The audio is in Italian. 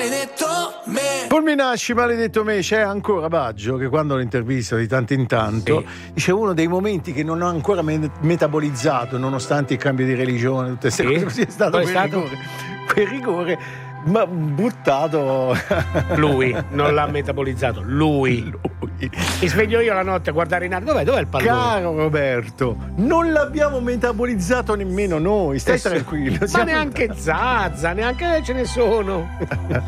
maledetto me. Fulminacci, maledetto me. C'è ancora Baggio che quando lo intervista di tanto in tanto dice uno dei momenti che non ho ancora metabolizzato nonostante il cambio di religione, tutte queste cose così, è stato quel rigore ma buttato. Lui non l'ha metabolizzato, lui. Mi sveglio io la notte a guardare in alto. Dov'è il pallone? Caro Roberto, non l'abbiamo metabolizzato nemmeno noi, stai tranquillo. Ma neanche Zazza, neanche ce ne sono.